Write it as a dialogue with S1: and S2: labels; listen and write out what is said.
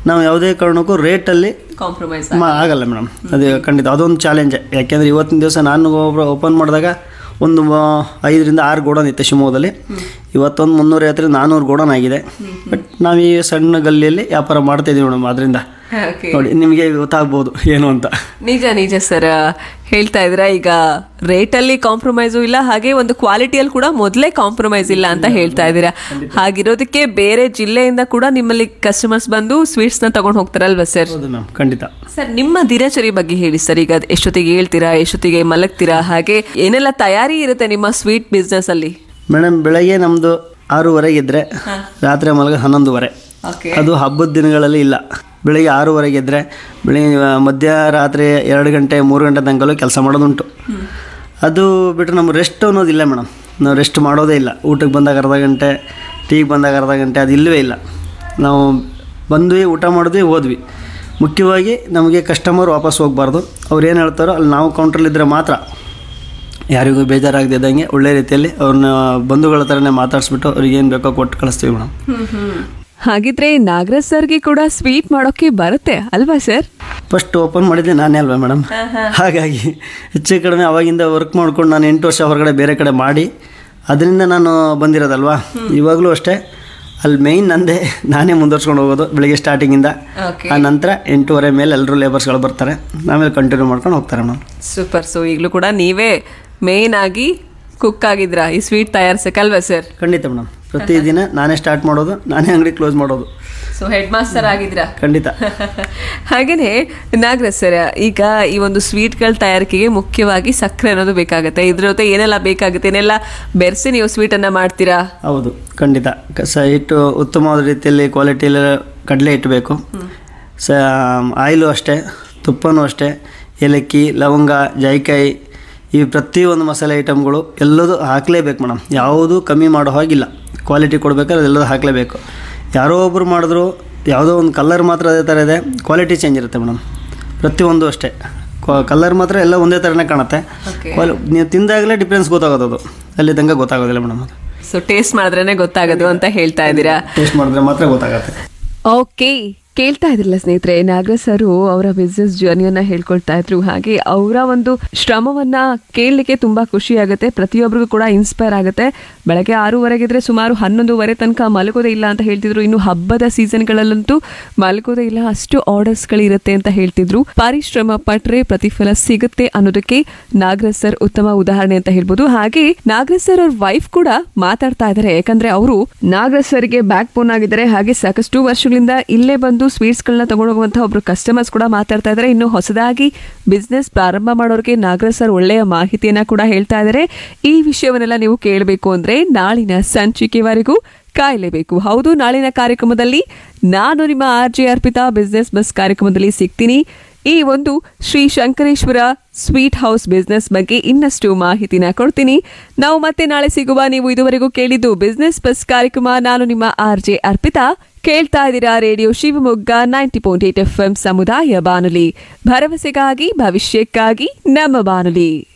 S1: ನಾವು ಯಾವುದೇ ಕಾರಣಕ್ಕೂ ರೇಟಲ್ಲಿ
S2: ಕಾಂಪ್ರಮೈಸ್
S1: ಆಗಲ್ಲ ಮೇಡಮ್. ಅದು ಖಂಡಿತ ಅದೊಂದು ಚಾಲೆಂಜ್. ಯಾಕೆಂದರೆ ಇವತ್ತಿನ ದಿವಸ ನಾನು ಓಪನ್ ಮಾಡಿದಾಗ ಒಂದು 5-6 ಗೋಡನ್ ಇತ್ತು ಶಿವಮೊಗ್ಗದಲ್ಲಿ. ಇವತ್ತೊಂದು 350-400 ಗೋಡನ್ ಆಗಿದೆ. ಬಟ್ ನಾವು ಈ ಸಣ್ಣ ಗಲ್ಲಿಯಲ್ಲಿ ವ್ಯಾಪಾರ ಮಾಡ್ತಾಯಿದ್ದೀವಿ ಮೇಡಮ್. ಅದರಿಂದ ನೋಡಿ ನಿಮಗೆ ಗೊತ್ತಾಗ್ಬೋದು ಏನು ಅಂತ.
S2: ನಿಜ ಸರ್, ಹೇಳ್ತಾ ಇದ್ದೀರಾ ಈಗ ರೇಟಲ್ಲಿ ಕಾಂಪ್ರಮೈಸು ಇಲ್ಲ, ಹಾಗೆ ಒಂದು ಕ್ವಾಲಿಟಿಯಲ್ಲಿ ಕೂಡ ಮೊದಲೇ ಕಾಂಪ್ರಮೈಸ್ ಇಲ್ಲ ಅಂತ ಹೇಳ್ತಾ ಇದ್ದೀರಾ. ಹಾಗಿರೋದಕ್ಕೆ ಬೇರೆ ಜಿಲ್ಲೆಯಿಂದ ಕೂಡ ನಿಮ್ಮಲ್ಲಿ ಕಸ್ಟಮರ್ಸ್ ಬಂದು ಸ್ವೀಟ್ಸ್ನ ತಗೊಂಡು ಹೋಗ್ತಾರಲ್ವಾ ಸರ್?
S1: ಹೌದು ಮ್ಯಾಮ್, ಖಂಡಿತ.
S2: ಸರ್, ನಿಮ್ಮ ದಿನಚರಿ ಬಗ್ಗೆ ಹೇಳಿ ಸರ್. ಈಗ ಎಷ್ಟೊತ್ತಿಗೆ ಹೇಳ್ತೀರಾ, ಎಷ್ಟೊತ್ತಿಗೆ ಮಲಗ್ತೀರಾ, ಹಾಗೆ ಏನೆಲ್ಲ ತಯಾರಿ ಇರುತ್ತೆ ನಿಮ್ಮ ಸ್ವೀಟ್ ಬಿಸ್ನೆಸ್ ಅಲ್ಲಿ?
S1: ಮೇಡಮ್, ಬೆಳಗ್ಗೆ ನಮ್ಮದು 6:30 ಇದ್ದರೆ ರಾತ್ರಿ ಮಲಗ 11:30. ಅದು ಹಬ್ಬದ ದಿನಗಳಲ್ಲಿ ಇಲ್ಲ. ಬೆಳಿಗ್ಗೆ 6:30 ಇದ್ದರೆ ಬೆಳಿಗ್ಗೆ ಮಧ್ಯರಾತ್ರಿ 2 ಗಂಟೆ 3 ಗಂಟೆ ತನಕಲ್ಲೂ ಕೆಲಸ ಮಾಡೋದುಂಟು. ಅದು ಬಿಟ್ಟರೆ ನಮ್ಗೆ ರೆಸ್ಟ್ ಅನ್ನೋದಿಲ್ಲ ಮೇಡಮ್. ನಾವು ರೆಸ್ಟ್ ಮಾಡೋದೇ ಇಲ್ಲ. ಊಟಕ್ಕೆ ಬಂದಾಗ ಅರ್ಧ ಗಂಟೆ, ಟೀಗೆ ಬಂದಾಗ ಅರ್ಧ ಗಂಟೆ, ಅದು ಇಲ್ಲವೇ ಇಲ್ಲ. ನಾವು ಬಂದ್ವಿ, ಊಟ ಮಾಡಿದ್ವಿ, ಹೋದ್ವಿ. ಮುಖ್ಯವಾಗಿ ನಮಗೆ ಕಸ್ಟಮರ್ ವಾಪಸ್ ಹೋಗಬಾರ್ದು. ಅವ್ರು ಏನು ಹೇಳ್ತಾರೋ ಅಲ್ಲಿ ನಾವು ಕೌಂಟ್ರಲ್ಲಿದ್ದರೆ ಮಾತ್ರ ಯಾರಿಗೂ ಬೇಜಾರಾಗದಿದ್ದಂಗೆ ಒಳ್ಳೆ ರೀತಿಯಲ್ಲಿ ಅವ್ರನ್ನ ಬಂಧುಗಳ ಥರನೇ ಮಾತಾಡಿಸ್ಬಿಟ್ಟು ಅವ್ರಿಗೆ ಏನು ಬೇಕೋ ಕೊಟ್ಟು ಕಳಿಸ್ತೀವಿ ಮೇಡಮ್.
S2: ಹಾಗಿದ್ರೆ ನಾಗರಾಜ್ ಸರ್ಗೆ ಕೂಡ ಸ್ವೀಟ್ ಮಾಡೋಕ್ಕೆ ಬರುತ್ತೆ ಅಲ್ವಾ ಸರ್?
S1: ಫಸ್ಟ್ ಓಪನ್ ಮಾಡಿದ್ದೆ ನಾನೇ ಅಲ್ವಾ ಮೇಡಮ್. ಹಾಗಾಗಿ ಹೆಚ್ಚು ಕಡಿಮೆ ಅವಾಗಿಂದ ವರ್ಕ್ ಮಾಡ್ಕೊಂಡು ನಾನು 8 ವರ್ಷ ಹೊರಗಡೆ ಬೇರೆ ಕಡೆ ಮಾಡಿ ಅದರಿಂದ ನಾನು ಬಂದಿರೋದಲ್ವಾ. ಇವಾಗಲೂ ಅಷ್ಟೇ ಅಲ್ಲಿ ಮೇಯ್ನ್ ನಂದೇ, ನಾನೇ ಮುಂದುವರ್ಸ್ಕೊಂಡು ಹೋಗೋದು ಬೆಳಿಗ್ಗೆ ಸ್ಟಾರ್ಟಿಂಗಿಂದ. ಆ ನಂತರ 8:30 ಮೇಲೆ ಎಲ್ಲರೂ ಲೇಬರ್ಸ್ಗಳು ಬರ್ತಾರೆ, ಆಮೇಲೆ ಕಂಟಿನ್ಯೂ ಮಾಡ್ಕೊಂಡು ಹೋಗ್ತಾರೆ ಮೇಡಮ್.
S2: ಸೂಪರ್. ಸೊ ಈಗಲೂ ಕೂಡ ನೀವೇ ಮೇಯ್ನ್ ಆಗಿ ಕುಕ್ ಆಗಿದ್ರಾ ಈ ಸ್ವೀಟ್ ತಯಾರಿಸಕ್ಕಲ್ವಾ ಸರ್?
S1: ಖಂಡಿತ ಮೇಡಮ್. ಪ್ರತಿದಿನ ನಾನೇ ಸ್ಟಾರ್ಟ್ ಮಾಡೋದು, ನಾನೇ ಅಂಗಡಿ ಕ್ಲೋಸ್ ಮಾಡೋದು.
S2: So head master ಆಗಿದ್ರಾ?
S1: ಖಂಡಿತ.
S2: ಹಾಗೇನೆ ನಾಗರಾಜ್ ಸರ್, ಈಗ ಈ ಒಂದು ಸ್ವೀಟ್ಗಳ ತಯಾರಿಕೆಗೆ ಮುಖ್ಯವಾಗಿ ಸಕ್ಕರೆ ಅನ್ನೋದು ಬೇಕಾಗುತ್ತೆ. ಇದ್ರ ಜೊತೆ ಏನೆಲ್ಲ ಬೇಕಾಗುತ್ತೆ, ಏನೆಲ್ಲ ಬೆರೆಸಿ ನೀವು ಸ್ವೀಟನ್ನು ಮಾಡ್ತೀರಾ?
S1: ಹೌದು, ಖಂಡಿತ. ಹಿಟ್ಟು ಉತ್ತಮವಾದ ರೀತಿಯಲ್ಲಿ ಕ್ವಾಲಿಟಿಯಲ್ಲಿ ಕಡಲೆ ಇಟ್ಟಬೇಕು. ಆಯಿಲು ಅಷ್ಟೇ, ತುಪ್ಪನೂ ಅಷ್ಟೇ, ಏಲಕ್ಕಿ, ಲವಂಗ, ಜಾಯಿಕಾಯಿ, ಈ ಪ್ರತಿಯೊಂದು ಮಸಾಲೆ ಐಟಮ್ಗಳು ಎಲ್ಲದೂ ಹಾಕಲೇಬೇಕು ಮೇಡಮ್. ಯಾವುದೂ ಕಮ್ಮಿ ಮಾಡೋ ಹಾಗಿಲ್ಲ. ಕ್ವಾಲಿಟಿ ಕೊಡಬೇಕಾದ್ರೆ ಅದೆಲ್ಲದೂ ಹಾಕಲೇಬೇಕು. ಯಾರೋ ಒಬ್ಬರು ಮಾಡಿದ್ರು ಯಾವುದೋ ಒಂದು ಕಲರ್ ಮಾತ್ರ ಅದೇ ಥರ ಇದೆ, ಕ್ವಾಲಿಟಿ ಚೇಂಜ್ ಇರುತ್ತೆ ಮೇಡಮ್. ಪ್ರತಿಯೊಂದು ಅಷ್ಟೇ, ಕಲರ್ ಮಾತ್ರ ಎಲ್ಲ ಒಂದೇ ಥರನೇ ಕಾಣುತ್ತೆ. ನೀವು ತಿಂದಾಗಲೇ ಡಿಫ್ರೆನ್ಸ್ ಗೊತ್ತಾಗೋದು, ಅಲ್ಲಿ ತನಕ ಗೊತ್ತಾಗೋದಿಲ್ಲ ಮೇಡಮ್. ಅದು
S2: ಸೊ ಟೇಸ್ಟ್ ಮಾಡಿದ್ರೇ ಗೊತ್ತಾಗೋದು ಅಂತ ಹೇಳ್ತಾ ಇದ್ದೀರಾ?
S1: ಟೇಸ್ಟ್ ಮಾಡಿದ್ರೆ ಮಾತ್ರ ಗೊತ್ತಾಗುತ್ತೆ.
S2: ಓಕೆ, ಕೇಳ್ತಾ ಇದ್ರಲ್ಲ ಸ್ನೇಹಿತರೆ, ನಾಗರಾಜ್ ಸರು ಅವರ ಬಿಸ್ನೆಸ್ ಜರ್ನಿಯನ್ನ ಹೇಳ್ಕೊಳ್ತಾ ಇದ್ರು. ಹಾಗೆ ಅವರ ಒಂದು ಶ್ರಮವನ್ನ ಕೇಳಲಿಕ್ಕೆ ತುಂಬಾ ಖುಷಿ ಆಗುತ್ತೆ, ಪ್ರತಿಯೊಬ್ಬರಿಗೂ ಕೂಡ ಇನ್ಸ್ಪೈರ್ ಆಗುತ್ತೆ. ಬೆಳಗ್ಗೆ 6:30 ಸುಮಾರು 11:30 ತನಕ ಮಲಗೋದೇ ಇಲ್ಲ ಅಂತ ಹೇಳ್ತಿದ್ರು. ಇನ್ನು ಹಬ್ಬದ ಸೀಸನ್ಗಳಲ್ಲಂತೂ ಮಲಗೋದೇ ಇಲ್ಲ, ಅಷ್ಟು ಆರ್ಡರ್ಸ್ಗಳಿರುತ್ತೆ ಅಂತ ಹೇಳ್ತಿದ್ರು. ಪರಿಶ್ರಮ ಪಟ್ರೆ ಪ್ರತಿಫಲ ಸಿಗುತ್ತೆ ಅನ್ನೋದಕ್ಕೆ ನಾಗರಾಜ್ ಸರ್ ಉತ್ತಮ ಉದಾಹರಣೆ ಅಂತ ಹೇಳ್ಬೋದು. ಹಾಗೆ ನಾಗರಾಜ್ ಸರ್ ಅವ್ರ ವೈಫ್ ಕೂಡ ಮಾತಾಡ್ತಾ ಇದ್ದಾರೆ, ಯಾಕಂದ್ರೆ ಅವರು ನಾಗರಾಜ್ ಸರ್ಗೆ ಬ್ಯಾಕ್ ಬೋನ್ ಆಗಿದ್ದಾರೆ. ಹಾಗೆ ಸಾಕಷ್ಟು ವರ್ಷಗಳಿಂದ ಇಲ್ಲೇ ಬಂದು ಸ್ವೀಟ್ಸ್ ಗಳನ್ನ ತಗೊಂಡೋಗುವಂತಹ ಒಬ್ರು ಕಸ್ಟಮರ್ಸ್ ಕೂಡ ಮಾತಾಡ್ತಾ ಇದ್ದಾರೆ. ಇನ್ನು ಹೊಸದಾಗಿ ಬಿಸ್ನೆಸ್ ಪ್ರಾರಂಭ ಮಾಡೋರಿಗೆ ನಾಗರಾಜ್ ಸರ್ ಒಳ್ಳೆಯ ಮಾಹಿತಿಯನ್ನ ಕೂಡ ಹೇಳ್ತಾ ಇದ್ದಾರೆ. ಈ ವಿಷಯವನ್ನೆಲ್ಲ ನೀವು ಕೇಳಬೇಕು ಅಂದ್ರೆ ನಾಳಿನ ಸಂಚಿಕೆವರೆಗೂ ಕಾಯಲೇಬೇಕು. ಹೌದು, ನಾಳಿನ ಕಾರ್ಯಕ್ರಮದಲ್ಲಿ ನಾನು ನಿಮ್ಮ RJ ಅರ್ಪಿತಾ ಬಿಸ್ನೆಸ್ ಬಸ್ ಕಾರ್ಯಕ್ರಮದಲ್ಲಿ ಸಿಗ್ತೀನಿ. ಈ ಒಂದು Shri Shankareshwara sweet house business ಬಗ್ಗೆ ಇನ್ನಷ್ಟು ಮಾಹಿತಿನ ಕೊಡ್ತೀನಿ. ನಾವು ಮತ್ತೆ ನಾಳೆ ಸಿಗುವ. ನೀವು ಇದುವರೆಗೂ ಕೇಳಿದ್ದು ಬಿಸ್ನೆಸ್ ಬಸ್ ಕಾರ್ಯಕ್ರಮ. ನಾನು ನಿಮ್ಮ RJ ಅರ್ಪಿತಾ. ಕೇಳ್ತಾ ಇದ್ದೀರಾ ರೇಡಿಯೋ ಶಿವಮೊಗ್ಗ 90.8 FM ಸಮುದಾಯ ಬಾನುಲಿ, ಭರವಸೆಗಾಗಿ ಭವಿಷ್ಯಕ್ಕಾಗಿ ನಮ್ಮ ಬಾನುಲಿ.